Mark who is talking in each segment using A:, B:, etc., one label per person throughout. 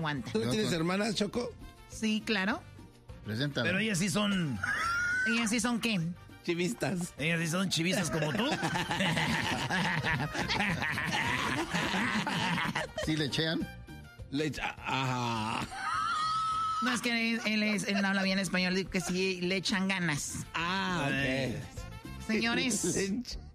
A: aguanta.
B: ¿Tú tienes hermanas, Choco?
A: Sí, claro.
C: Preséntala.
D: Pero ellas sí son...
A: ¿Ellas sí son qué?
B: Chivistas.
D: Ellas sí son chivistas como tú.
C: ¿Sí le chean?
B: Ajá.
A: No, es que él no habla bien español, digo que sí le echan ganas.
B: Ah, ok.
A: Señores,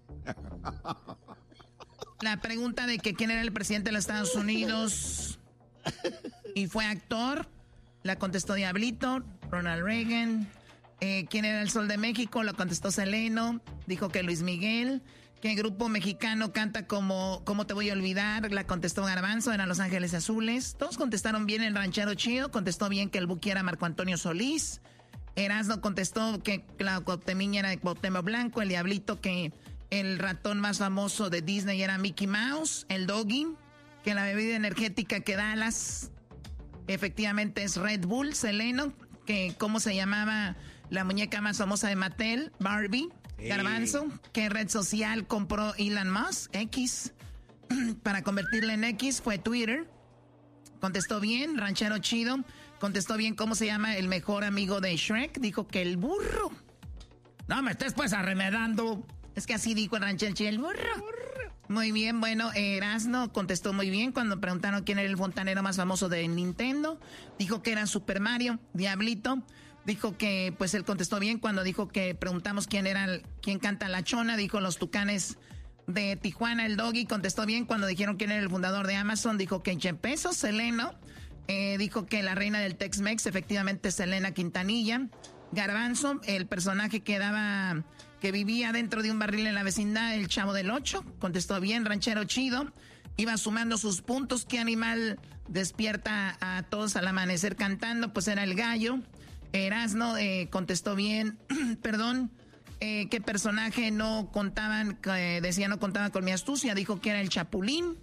A: la pregunta de que quién era el presidente de los Estados Unidos y fue actor, la contestó Diablito, Ronald Reagan. ¿Quién era el Sol de México? Lo contestó Seleno. Dijo que Luis Miguel. ¿Qué grupo mexicano canta como ¿Cómo te voy a olvidar? La contestó Garbanzo, eran Los Ángeles Azules. Todos contestaron bien. El Ranchero Chido contestó bien que el Buki era Marco Antonio Solís. Erasmo contestó que la Cuauhtemiña era de Cuauhtémoc Blanco. El Diablito que el ratón más famoso de Disney era Mickey Mouse. El Doggy que la bebida energética que Dallas efectivamente es Red Bull. Seleno que cómo se llamaba la muñeca más famosa de Mattel, Barbie. Garbanzo, ¿qué red social compró Elon Musk? X. Para convertirla en X fue Twitter. Contestó bien. Ranchero Chido contestó bien cómo se llama el mejor amigo de Shrek. Dijo que el burro.
D: No me estés pues arremedando.
A: Es que así dijo el Ranchero Chido, el burro. Muy bien, bueno, Erasmo contestó muy bien cuando preguntaron quién era el fontanero más famoso de Nintendo. Dijo que era Super Mario. Diablito dijo que, pues él contestó bien cuando dijo que preguntamos quién canta La Chona. Dijo Los Tucanes de Tijuana. El Doggy contestó bien cuando dijeron quién era el fundador de Amazon. Dijo que Jeff Bezos. Seleno dijo que la reina del Tex-Mex, efectivamente Selena Quintanilla. Garbanzo, el personaje que vivía dentro de un barril en la vecindad, el Chavo del Ocho, contestó bien. Ranchero Chido iba sumando sus puntos. ¿Qué animal despierta a todos al amanecer cantando? Pues era el gallo. Erasmo contestó bien. Perdón, ¿qué personaje no contaba con mi astucia? Dijo que era el Chapulín.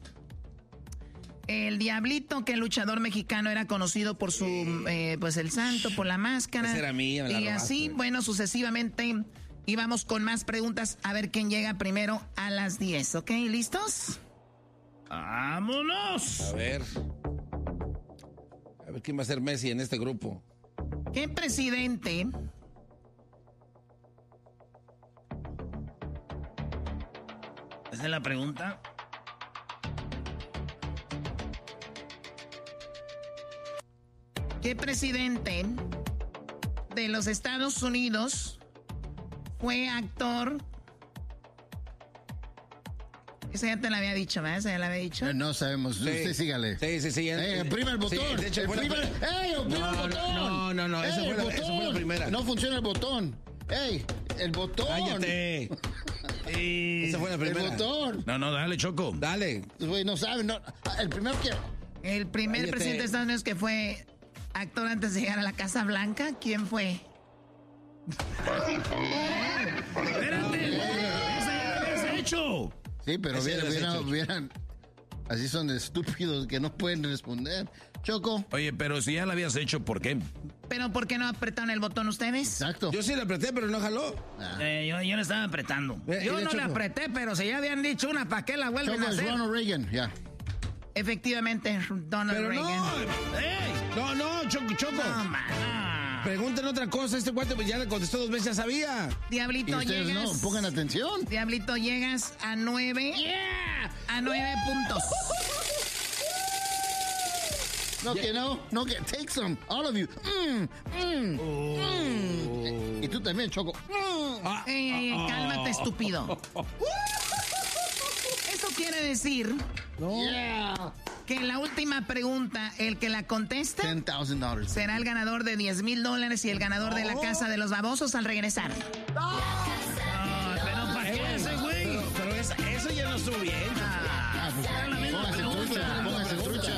A: El Diablito, que el luchador mexicano era conocido por su, pues el santo, por la máscara.
B: Esa era mía, me la
A: y
B: robaste.
A: así, bueno, sucesivamente íbamos con más preguntas a ver quién llega primero a las 10, ¿ok? ¿Listos?
D: ¡Vámonos!
B: A ver quién va a ser Messi en este grupo.
A: ¿Qué presidente
D: ¿Esa es la pregunta?
A: ¿Qué presidente de los Estados Unidos fue actor? Esa ya te la había dicho, ¿verdad? Esa ya la había dicho.
C: No sabemos.
B: Sí.
C: Usted sígale.
B: Sí.
C: Prima el botón.
B: Sí, de hecho, fue
C: Oprima el botón.
B: No. Esa fue la primera.
C: No funciona el botón. ¡Ey! El botón.
B: ¡Cállate! Esa fue la primera.
C: El botón.
D: No, dale, Choco.
B: Dale.
C: Güey, no saben. No. El primero que...
A: El primer
B: Cállate.
A: presidente de Estados Unidos que fue actor antes de llegar a la Casa Blanca, ¿quién fue?
D: ¡Espérate! ¡Esa ya la habías hecho!
C: Sí, pero
B: Ese ya lo has
C: vieran... Así son de estúpidos que no pueden responder. Choco.
D: Oye, pero si ya la habías hecho, ¿por qué?
A: ¿Pero por qué no apretaron el botón ustedes?
C: Exacto.
B: Yo sí la apreté, pero no jaló.
D: Yo le estaba apretando.
A: Yo no le apreté, pero si ya habían dicho una, ¿para qué la vuelven
C: Choco
A: a
C: es
A: hacer?
C: Ronald Reagan, ya.
A: Efectivamente, Donald
B: Pero
A: Reagan.
B: no, Choco.
A: No, man.
B: Pregúntenle otra cosa. Este cuate pues ya le contestó 2 veces, ya sabía.
C: Y
A: Diablito,
C: ustedes
A: llegas...
C: no, pongan atención.
A: Diablito, llegas a 9... A 9 puntos.
C: No, que take some, all of you. Y tú también, Choco.
A: Ey, cálmate, estúpido. Eso quiere decir que en la última pregunta, el que la contesta
C: $10,000.
A: será el ganador de $10,000 y el ganador de la casa de los babosos al regresar.
D: Pero ¿para qué ese güey?
B: Pero eso ya no estuvo bien.
C: Póngase trucha.